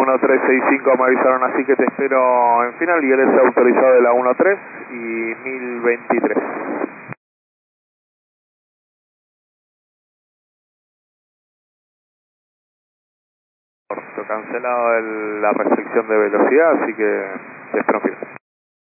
1365 me avisaron, así que te espero en final y él es autorizado de la 13 y 1023. Cancelado la restricción de velocidad, así que te espero en final.